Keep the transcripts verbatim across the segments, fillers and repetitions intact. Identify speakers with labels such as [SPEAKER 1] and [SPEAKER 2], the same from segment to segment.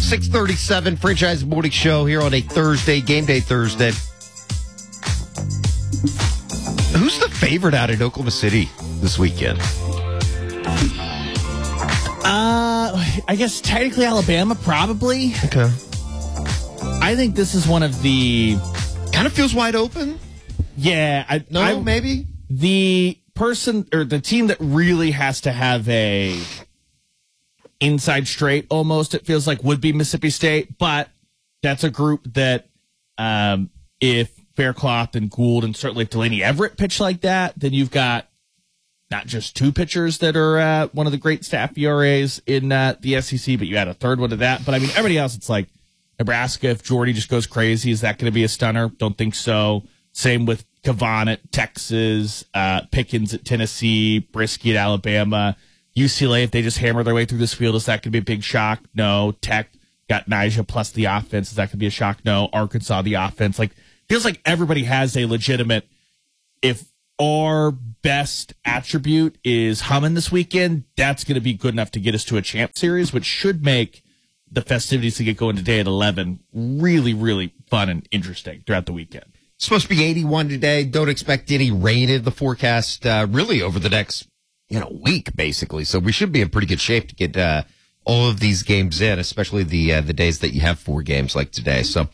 [SPEAKER 1] six thirty-seven, Franchise Morning Show here on a Thursday, game day Thursday. Who's the favorite out in Oklahoma City this weekend?
[SPEAKER 2] Uh, I guess technically Alabama, probably.
[SPEAKER 1] Okay.
[SPEAKER 2] I think this is one of the...
[SPEAKER 1] Kind of feels wide open.
[SPEAKER 2] Yeah. I,
[SPEAKER 1] No,
[SPEAKER 2] I,
[SPEAKER 1] maybe?
[SPEAKER 2] The person, or the team that really has to have a inside straight, almost, it feels like, would be Mississippi State. But that's a group that, um, if Faircloth and Gould and certainly if Delaney Everett pitch like that, then you've got not just two pitchers that are uh, one of the great staff E R As in uh, the S E C, but you add a third one to that. But I mean, everybody else, it's like Nebraska, if Jordy just goes crazy, is that going to be a stunner? Don't think so. Same with Kavan at Texas, uh, Pickens at Tennessee, Brisky at Alabama, U C L A, if they just hammer their way through this field, is that going to be a big shock? No. Tech got Nija plus the offense. Is that going to be a shock? No. Arkansas, the offense. Like, feels like everybody has a legitimate, if our best attribute is humming this weekend, that's going to be good enough to get us to a champ series, which should make the festivities to get going today at eleven really, really fun and interesting throughout the weekend.
[SPEAKER 1] It's supposed to be eighty-one today. Don't expect any rain in the forecast, uh, really over the next, you know, week, basically. So we should be in pretty good shape to get, uh, all of these games in, especially the, uh, the days that you have four games like today. So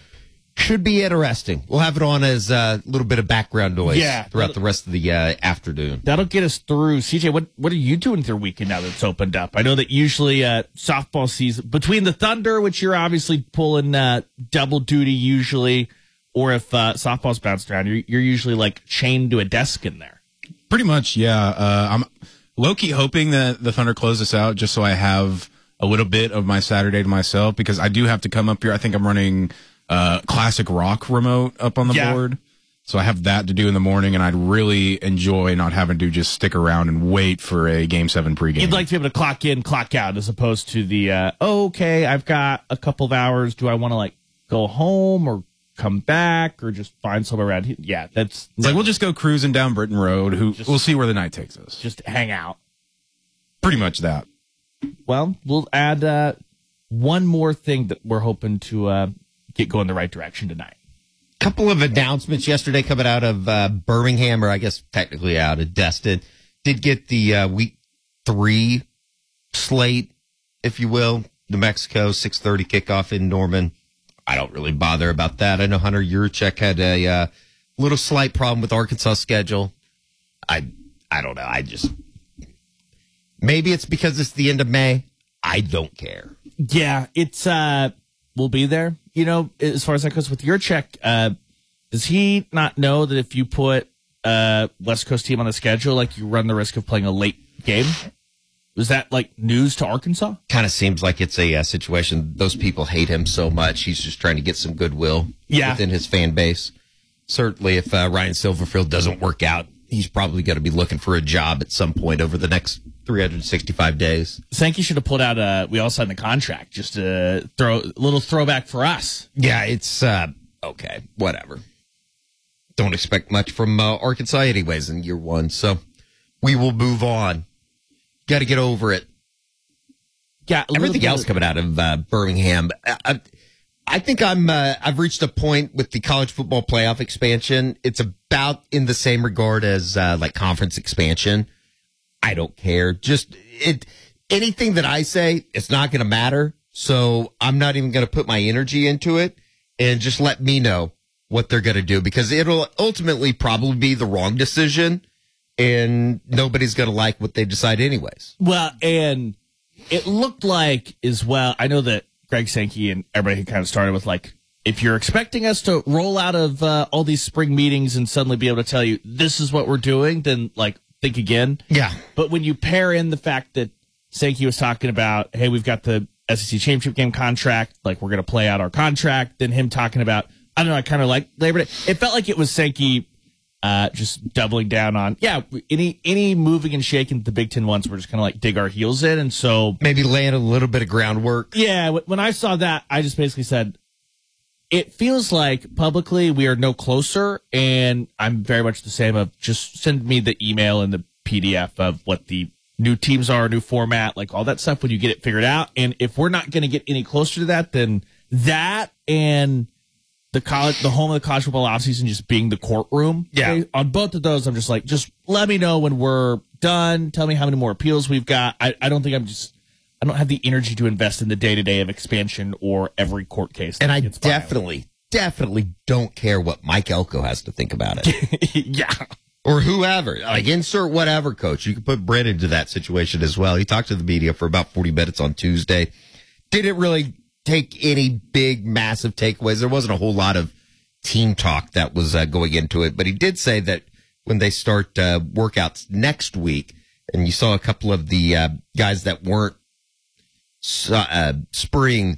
[SPEAKER 1] should be interesting. We'll have it on as a little bit of background noise
[SPEAKER 2] yeah,
[SPEAKER 1] throughout the rest of the uh, afternoon.
[SPEAKER 2] That'll get us through. C J, what what are you doing with your weekend now that it's opened up? I know that usually uh, softball season, between the Thunder, which you're obviously pulling uh, double duty usually, or if uh, softball's bounced around, you're, you're usually like chained to a desk in there.
[SPEAKER 3] Pretty much, yeah. Uh, I'm low-key hoping that the Thunder close this out just so I have a little bit of my Saturday to myself, because I do have to come up here. I think I'm running uh, classic rock remote up on the
[SPEAKER 2] yeah.
[SPEAKER 3] board. So I have that to do in the morning, and I'd really enjoy not having to just stick around and wait for a Game seven pregame.
[SPEAKER 2] You'd like to be able to clock in, clock out, as opposed to the, uh, oh, okay, I've got a couple of hours. Do I want to, like, go home or come back or just find somewhere around here? Yeah, that's...
[SPEAKER 3] It's like, we'll just go cruising down Britain Road. Who
[SPEAKER 2] Just-
[SPEAKER 3] We'll see where the night takes us.
[SPEAKER 2] Just hang out.
[SPEAKER 3] Pretty much that.
[SPEAKER 2] Well, we'll add uh, one more thing that we're hoping to uh, get going the right direction tonight.
[SPEAKER 1] Couple of announcements yesterday coming out of uh, Birmingham, or I guess technically out of Destin. Did get the uh, week three slate, if you will. New Mexico, six thirty kickoff in Norman. I don't really bother about that. I know Hunter Yurchek had a uh, little slight problem with Arkansas' schedule. I I don't know. I just... Maybe it's because it's the end of May. I don't care.
[SPEAKER 2] Yeah, it's... uh, we'll be there. You know, as far as that goes with Yurchek, uh, does he not know that if you put a West Coast team on the schedule, like, you run the risk of playing a late game? Was that, like, news to Arkansas?
[SPEAKER 1] Kind of seems like it's a uh, situation. Those people hate him so much. He's just trying to get some goodwill
[SPEAKER 2] yeah.
[SPEAKER 1] within his fan base. Certainly, if uh, Ryan Silverfield doesn't work out, he's probably going to be looking for a job at some point over the next three hundred sixty-five days.
[SPEAKER 2] Sankey should have pulled out a, we all signed the contract, just to throw a little throwback for us.
[SPEAKER 1] Yeah, it's, uh, okay, whatever. Don't expect much from uh, Arkansas anyways in year one, so we will move on. Got to get over it.
[SPEAKER 2] Yeah,
[SPEAKER 1] everything else coming out of uh, Birmingham. I, I, I think I'm. Uh, I've reached a point with the college football playoff expansion. It's about in the same regard as uh, like conference expansion. I don't care. Just it. Anything that I say, it's not going to matter. So I'm not even going to put my energy into it, and just let me know what they're going to do, because it'll ultimately probably be the wrong decision. And nobody's going to like what they decide anyways.
[SPEAKER 2] Well, and it looked like as well, I know that Greg Sankey and everybody had kind of started with, like, if you're expecting us to roll out of uh, all these spring meetings and suddenly be able to tell you this is what we're doing, then, like, think again.
[SPEAKER 1] Yeah.
[SPEAKER 2] But when you pair in the fact that Sankey was talking about, hey, we've got the S E C championship game contract, like, we're going to play out our contract, then him talking about, I don't know, I kind of like Labor Day. It felt like it was Sankey Uh, just doubling down on, yeah, any any moving and shaking that the Big Ten wants, we're just going to, like, dig our heels in. And so
[SPEAKER 1] maybe land a little bit of groundwork.
[SPEAKER 2] Yeah, when I saw that, I just basically said, it feels like publicly we are no closer, and I'm very much the same of just send me the email and the P D F of what the new teams are, new format, like all that stuff when you get it figured out. And if we're not going to get any closer to that, then that and the college, the home of the college football offseason just being the courtroom.
[SPEAKER 1] Yeah.
[SPEAKER 2] Okay? On both of those, I'm just like, just let me know when we're done. Tell me how many more appeals we've got. I, I don't think I'm just, I don't have the energy to invest in the day to day of expansion or every court case.
[SPEAKER 1] And I
[SPEAKER 2] gets
[SPEAKER 1] definitely,
[SPEAKER 2] filed.
[SPEAKER 1] definitely don't care what Mike Elko has to think about it.
[SPEAKER 2] Yeah.
[SPEAKER 1] Or whoever. Like, insert whatever coach. You can put Brent into that situation as well. He talked to the media for about forty minutes on Tuesday. Didn't really take any big, massive takeaways. There wasn't a whole lot of team talk that was uh, going into it. But he did say that when they start uh, workouts next week, and you saw a couple of the uh, guys that weren't uh, spring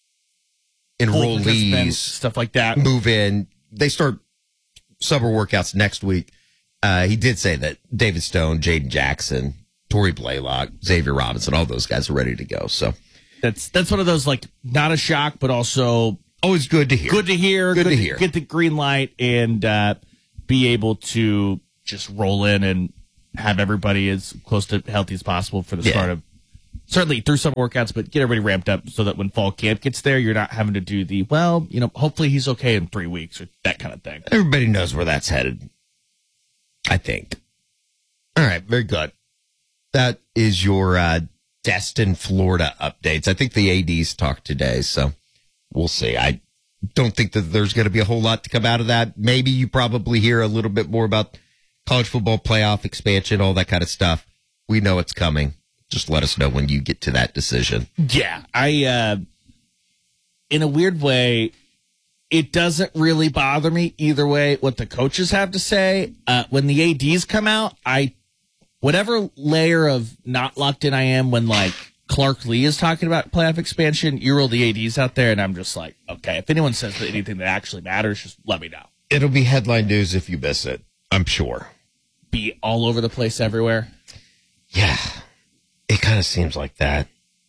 [SPEAKER 1] enrollees,
[SPEAKER 2] stuff like that,
[SPEAKER 1] move in, they start summer workouts next week. Uh, he did say that David Stone, Jaden Jackson, Torrey Blaylock, Xavier Robinson, all those guys are ready to go. So
[SPEAKER 2] that's that's one of those, like, not a shock, but also
[SPEAKER 1] always good to hear.
[SPEAKER 2] Good to hear.
[SPEAKER 1] Good,
[SPEAKER 2] good
[SPEAKER 1] to,
[SPEAKER 2] to
[SPEAKER 1] hear.
[SPEAKER 2] Get the green light and uh, be able to just roll in and have everybody as close to healthy as possible for the
[SPEAKER 1] Yeah.
[SPEAKER 2] start of, certainly through some workouts, but get everybody ramped up so that when fall camp gets there, you're not having to do the, well, you know, hopefully he's okay in three weeks or that kind of thing.
[SPEAKER 1] Everybody knows where that's headed, I think. All right, very good. That is your uh, Destin, Florida updates. I think the A Ds talked today, so we'll see. I don't think that there's going to be a whole lot to come out of that. Maybe you probably hear a little bit more about college football playoff expansion, all that kind of stuff. We know it's coming. Just let us know when you get to that decision.
[SPEAKER 2] Yeah, I, uh, in a weird way, it doesn't really bother me either way what the coaches have to say. Uh, when the A Ds come out, I, whatever layer of not locked in I am when, like, Clark Lee is talking about playoff expansion, you roll the A Ds out there, and I'm just like, okay, if anyone says that anything that actually matters, just let me know.
[SPEAKER 1] It'll be headline news if you miss it, I'm sure.
[SPEAKER 2] Be all over the place everywhere.
[SPEAKER 1] Yeah, it kind of seems like that.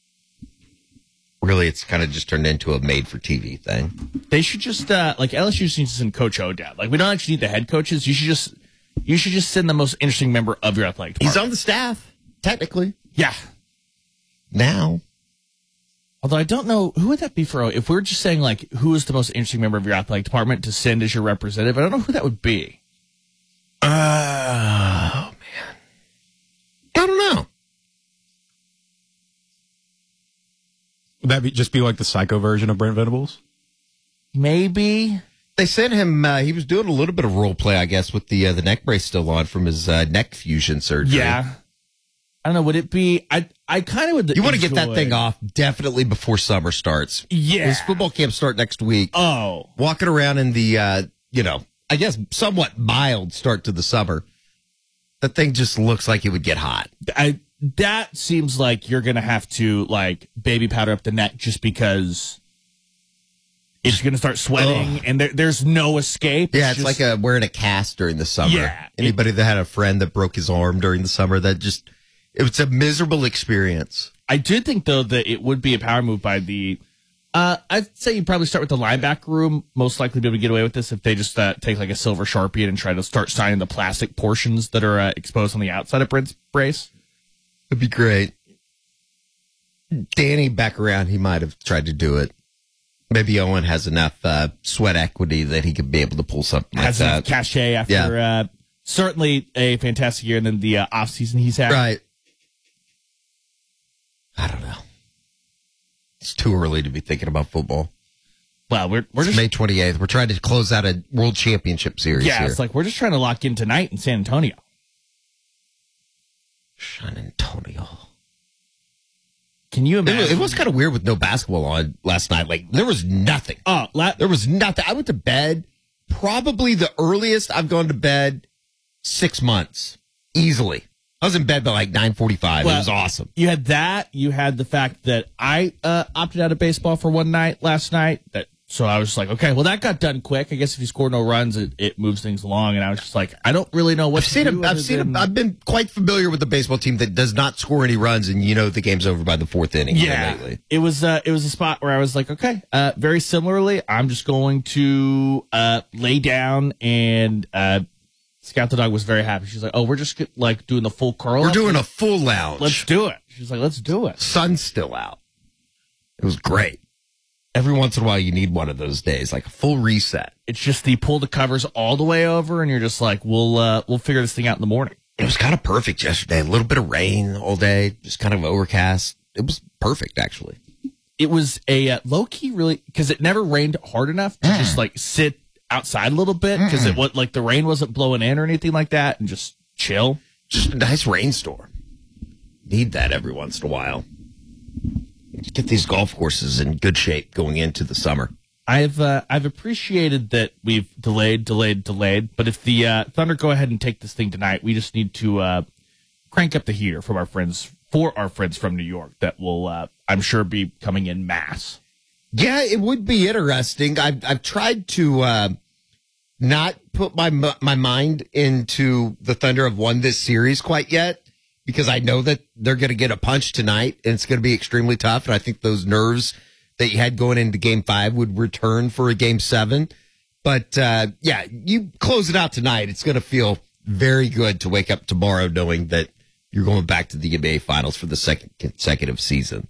[SPEAKER 1] Really, it's kind of just turned into a made-for-T V thing.
[SPEAKER 2] They should just, uh, like, L S U needs to send Coach O down. Like, we don't actually need the head coaches. You should just, you should just send the most interesting member of your athletic department.
[SPEAKER 1] He's on the staff, technically.
[SPEAKER 2] Yeah.
[SPEAKER 1] Now.
[SPEAKER 2] Although I don't know, who would that be for, if we we're just saying, like, who is the most interesting member of your athletic department to send as your representative? I don't know who that would be.
[SPEAKER 1] Oh, man. I don't know.
[SPEAKER 3] Would that be, just be like the psycho version of Brent Venables?
[SPEAKER 2] Maybe.
[SPEAKER 1] They sent him, uh, he was doing a little bit of role play, I guess, with the uh, the neck brace still on from his uh, neck fusion surgery.
[SPEAKER 2] Yeah. I don't know, would it be, I I kind of would
[SPEAKER 1] You want to get that
[SPEAKER 2] enjoy-
[SPEAKER 1] thing off definitely before summer starts.
[SPEAKER 2] Yeah.
[SPEAKER 1] His football camp start next week.
[SPEAKER 2] Oh.
[SPEAKER 1] Walking around in the, uh, you know, I guess somewhat mild start to the summer. That thing just looks like it would get hot.
[SPEAKER 2] I that seems like you're going to have to, like, baby powder up the neck just because it's going to start sweating
[SPEAKER 1] Ugh.
[SPEAKER 2] and there, there's no escape.
[SPEAKER 1] Yeah, it's
[SPEAKER 2] just-
[SPEAKER 1] like a, wearing a cast during the summer.
[SPEAKER 2] Yeah.
[SPEAKER 1] Anybody that had a friend that broke his arm during the summer, that just, it was a miserable experience.
[SPEAKER 2] I do think, though, that it would be a power move by the, uh, I'd say you probably start with the linebacker room, most likely be able to get away with this if they just uh, take like a silver Sharpie and try to start signing the plastic portions that are uh, exposed on the outside of Brent's brace.
[SPEAKER 1] It'd be great. Danny back around, he might have tried to do it. Maybe Owen has enough uh, sweat equity that he could be able to pull something like
[SPEAKER 2] Has
[SPEAKER 1] that.
[SPEAKER 2] enough cachet after
[SPEAKER 1] Yeah.
[SPEAKER 2] uh, certainly a fantastic year and then the uh, offseason he's had.
[SPEAKER 1] Right. I don't know. It's too early to be thinking about football.
[SPEAKER 2] Well, we're we're
[SPEAKER 1] It's
[SPEAKER 2] just
[SPEAKER 1] May twenty-eighth. We're trying to close out a World Championship series
[SPEAKER 2] yeah,
[SPEAKER 1] here.
[SPEAKER 2] it's like we're just trying to lock in tonight in San Antonio.
[SPEAKER 1] San Antonio.
[SPEAKER 2] Can you
[SPEAKER 1] It
[SPEAKER 2] imagine?
[SPEAKER 1] was, it was kind of weird with no basketball on last night. Like, there was nothing.
[SPEAKER 2] Oh, la-
[SPEAKER 1] There was nothing. I went to bed, probably the earliest I've gone to bed six months. Easily. I was in bed by like nine forty-five.
[SPEAKER 2] Well,
[SPEAKER 1] it was awesome.
[SPEAKER 2] You had that. You had the fact that I uh, opted out of baseball for one night last night. That so I was just like, okay, well that got done quick. I guess if you score no runs, it, it moves things along. And I was just like, I don't really know what
[SPEAKER 1] I've
[SPEAKER 2] to
[SPEAKER 1] seen
[SPEAKER 2] do
[SPEAKER 1] a, I've
[SPEAKER 2] other
[SPEAKER 1] seen
[SPEAKER 2] than-
[SPEAKER 1] a, I've been quite familiar with the baseball team that does not score any runs, and you know the game's over by the fourth inning.
[SPEAKER 2] Yeah,
[SPEAKER 1] Lately.
[SPEAKER 2] it was uh, it was a spot where I was like, okay, uh, very similarly, I'm just going to uh, lay down and uh, Scout the dog was very happy. She's like, "Oh, we're just like doing the full curl.
[SPEAKER 1] We're doing a full lounge.
[SPEAKER 2] Let's do it." She's like, "Let's do it."
[SPEAKER 1] Sun's still out. It was great. Every once in a while, you need one of those days, like a full reset.
[SPEAKER 2] It's just the pull the covers all the way over, and you're just like, "We'll uh, we'll figure this thing out in the morning."
[SPEAKER 1] It was kind of perfect yesterday. A little bit of rain all day, just kind of overcast. It was perfect, actually.
[SPEAKER 2] It was a uh, low key, really, because it never rained hard enough to mm. just like sit outside a little bit because it was like the rain wasn't blowing in or anything like that, and just chill.
[SPEAKER 1] Just a nice rainstorm. Need that every once in a while. Get these golf courses in good shape going into the summer.
[SPEAKER 2] I've uh, I've appreciated that we've delayed, delayed, delayed. But if the uh, Thunder go ahead and take this thing tonight, we just need to uh, crank up the heater from our friends for our friends from New York. That will, uh, I'm sure, be coming in mass.
[SPEAKER 1] Yeah, it would be interesting. I've I've tried to uh, not put my my mind into the Thunder have won this series quite yet, because I know that they're going to get a punch tonight, and it's going to be extremely tough. And I think those nerves that you had going into Game Five would return for a Game Seven. But uh, yeah, you close it out tonight, it's going to feel very good to wake up tomorrow knowing that you're going back to the N B A Finals for the second consecutive season.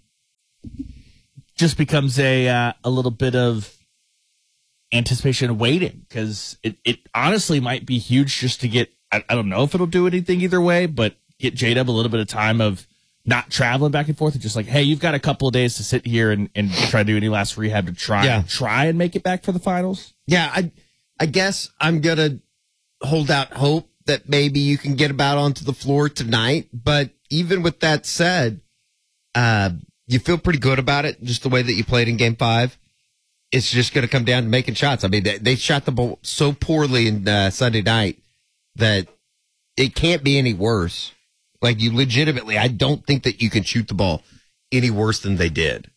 [SPEAKER 2] Just becomes a uh, a little bit of anticipation waiting, because it, it honestly might be huge just to get, I, I don't know if it'll do anything either way, but get J-Dub a little bit of time of not traveling back and forth, and just like, hey, you've got a couple of days to sit here and, and try to do any last rehab to try
[SPEAKER 1] yeah.
[SPEAKER 2] try and make it back for the finals.
[SPEAKER 1] Yeah, I I guess I'm going to hold out hope that maybe you can get about onto the floor tonight. But even with that said, uh, you feel pretty good about it, just the way that you played in Game Five. It's just going to come down to making shots. I mean, they, they shot the ball so poorly in uh, Sunday night that it can't be any worse. Like, you legitimately, I don't think that you can shoot the ball any worse than they did.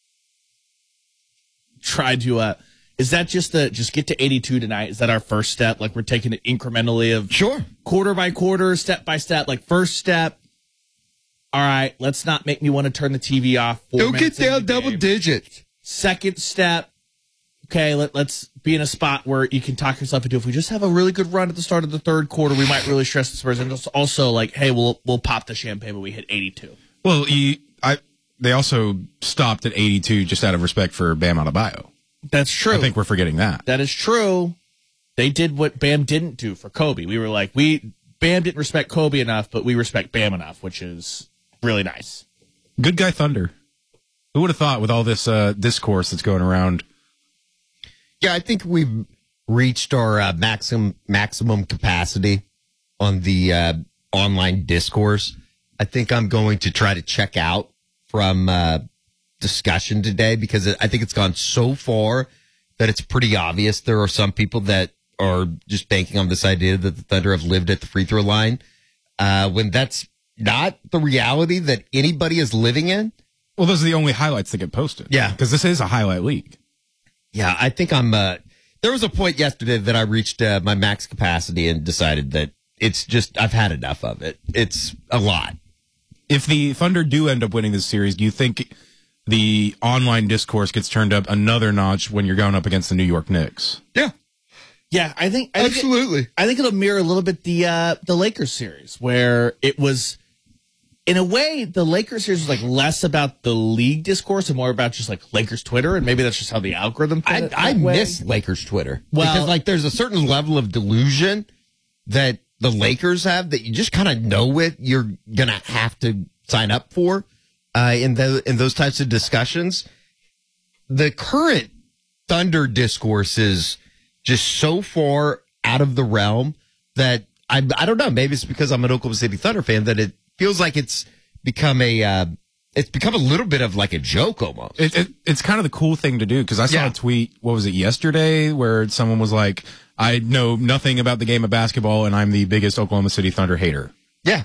[SPEAKER 2] Try to, uh, is that just the, just get to eighty-two tonight? Is that our first step? Like, we're taking it incrementally of
[SPEAKER 1] sure,
[SPEAKER 2] quarter by quarter, step by step. Like, first step, all right, let's not make me want to turn the T V off.
[SPEAKER 1] Don't get down double digits.
[SPEAKER 2] Second step, okay, let, let's be in a spot where you can talk yourself into, if we just have a really good run at the start of the third quarter, we might really stress the Spurs. And just also, like, hey, we'll we'll pop the champagne when we hit eighty-two.
[SPEAKER 3] Well, you, I they also stopped at eighty-two just out of respect for Bam Adebayo.
[SPEAKER 2] That's true.
[SPEAKER 3] I think we're forgetting that.
[SPEAKER 2] That is true. They did what Bam didn't do for Kobe. We were like, we Bam didn't respect Kobe enough, but we respect Bam enough, which is really nice.
[SPEAKER 3] Good guy Thunder. Who would have thought with all this uh, discourse that's going around?
[SPEAKER 1] Yeah, I think we've reached our uh, maximum maximum capacity on the uh, online discourse. I think I'm going to try to check out from uh, discussion today, because I think it's gone so far that it's pretty obvious there are some people that are just banking on this idea that the Thunder have lived at the free throw line, uh, when that's not the reality that anybody is living in.
[SPEAKER 3] Well, those are the only highlights that get posted.
[SPEAKER 1] Yeah.
[SPEAKER 3] Because this is a highlight league.
[SPEAKER 1] Yeah, I think I'm, uh, there was a point yesterday that I reached uh, my max capacity and decided that it's just, I've had enough of it. It's a lot.
[SPEAKER 3] If the Thunder do end up winning this series, do you think the online discourse gets turned up another notch when you're going up against the New York Knicks?
[SPEAKER 1] Yeah.
[SPEAKER 2] Yeah, I think I think
[SPEAKER 1] absolutely.
[SPEAKER 2] It, I think it'll mirror a little bit the uh, the Lakers series, where it was, in a way, the Lakers series was like less about the league discourse and more about just like Lakers Twitter, and maybe that's just how the algorithm.
[SPEAKER 1] I,
[SPEAKER 2] it
[SPEAKER 1] I
[SPEAKER 2] way.
[SPEAKER 1] miss Lakers Twitter,
[SPEAKER 2] well,
[SPEAKER 1] because like there's a certain level of delusion that the Lakers have that you just kind of know it. You're gonna have to sign up for uh, in the in those types of discussions. The current Thunder discourse is just so far out of the realm that I I don't know. Maybe it's because I'm an Oklahoma City Thunder fan that it feels like it's become a uh, it's become a little bit of like a joke almost.
[SPEAKER 3] It, it, it's kind of the cool thing to do, because I saw
[SPEAKER 1] yeah.
[SPEAKER 3] a tweet. What was it yesterday, where someone was like, "I know nothing about the game of basketball, and I'm the biggest Oklahoma City Thunder hater."
[SPEAKER 1] Yeah,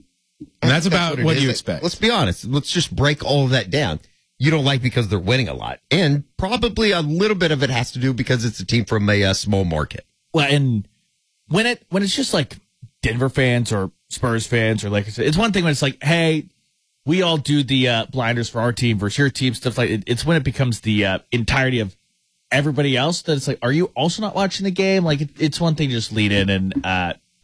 [SPEAKER 3] and that's about
[SPEAKER 1] what,
[SPEAKER 3] what
[SPEAKER 1] is.
[SPEAKER 3] you expect.
[SPEAKER 1] Let's be honest. Let's just break all of that down. You don't like because they're winning a lot, and probably a little bit of it has to do because it's a team from a uh, small market.
[SPEAKER 2] Well, and when it when it's just like Denver fans or Spurs fans or Lakers, it's one thing when it's like, hey, we all do the uh, blinders for our team versus your team, stuff like it. It's when it becomes the uh, entirety of everybody else that it's like, are you also not watching the game? Like, it, it's one thing to just lead in and uh,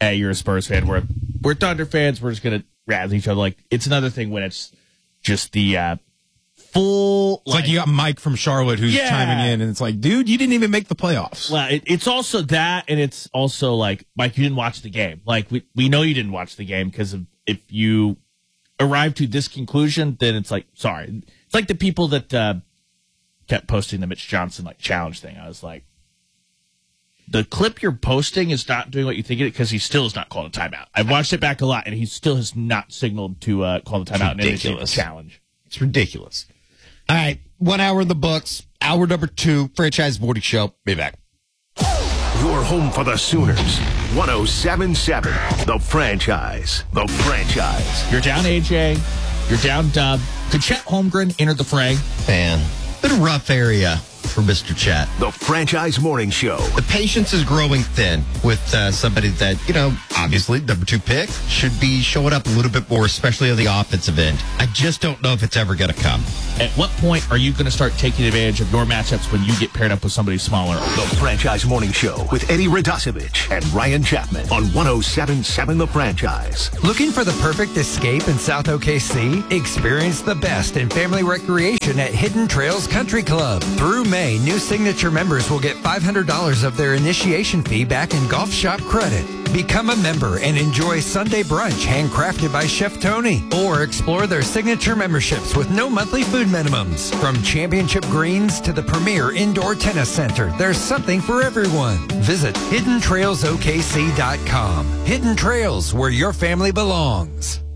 [SPEAKER 2] hey, you're a Spurs fan. We're we're Thunder fans. We're just gonna razz each other. Like it's another thing when it's just the uh, full.
[SPEAKER 3] It's like, like you got Mike from Charlotte who's
[SPEAKER 2] yeah.
[SPEAKER 3] chiming in, and it's like, dude, you didn't even make the playoffs.
[SPEAKER 2] Well, it, it's also that, and it's also like, Mike, you didn't watch the game. Like we we know you didn't watch the game because if you arrive to this conclusion, then it's like, sorry. It's like the people that uh, kept posting the Mitch Johnson like challenge thing. I was like, the clip you're posting is not doing what you think it because he still has not called a timeout. I've watched it back a lot, and he still has not signaled to uh, call the timeout and initiate the challenge.
[SPEAKER 1] It's ridiculous. All right, one hour in the books. Hour number two, Franchise Morning Show. Be back.
[SPEAKER 4] Your home for the Sooners. one oh seven point seven. The Franchise. The Franchise.
[SPEAKER 2] You're down A J. You're down Dub. Could Chet Holmgren enter the fray?
[SPEAKER 1] Man, been a rough area for Mister Chet.
[SPEAKER 4] The Franchise Morning Show.
[SPEAKER 1] The patience is growing thin with uh, somebody that, you know, obviously, number two pick, should be showing up a little bit more, especially on the offensive end. I just don't know if it's ever going to come.
[SPEAKER 2] At what point are you going to start taking advantage of your matchups when you get paired up with somebody smaller?
[SPEAKER 4] The Franchise Morning Show with Eddie Radosevich and Ryan Chapman on one oh seven point seven The Franchise.
[SPEAKER 5] Looking for the perfect escape in South O K C? Experience the best in family recreation at Hidden Trails Country Club. Through May, new signature members will get five hundred dollars of their initiation fee back in golf shop credit. Become a member and enjoy Sunday brunch handcrafted by Chef Tony. Or explore their signature memberships with no monthly food minimums. From championship greens to the premier indoor tennis center, there's something for everyone. Visit hidden trails o k c dot com. Hidden Trails, where your family belongs.